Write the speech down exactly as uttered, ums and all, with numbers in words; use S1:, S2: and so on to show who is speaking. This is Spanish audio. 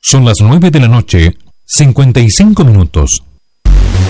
S1: Son las nueve de la noche, cincuenta y cinco minutos.